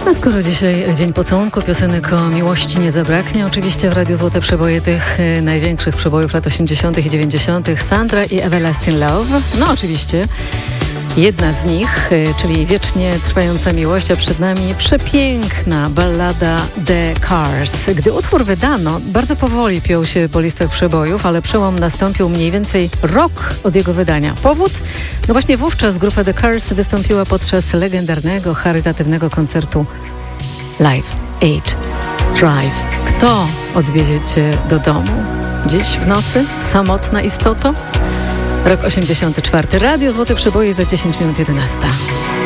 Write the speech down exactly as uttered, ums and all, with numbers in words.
A skoro dzisiaj dzień pocałunku, piosenek o miłości nie zabraknie. Oczywiście w Radiu Złote Przeboje tych y, największych przebojów lat osiemdziesiątych i dziewięćdziesiątych. Sandra i Everlasting Love. No oczywiście jedna z nich, y, czyli wiecznie trwająca miłość, a przed nami przepiękna ballada The Cars. Gdy utwór wydano, bardzo powoli piął się po listach przebojów, ale przełom nastąpił mniej więcej rok od jego wydania. Powód? No właśnie wówczas grupa The Cars wystąpiła podczas legendarnego, charytatywnego koncertu Live Aid Drive. Kto odwiezie cię do domu? Dziś w nocy? Samotna istoto? Rok osiemdziesiąty czwarty. Radio Złote Przeboje za dziesięć minut jedenasta.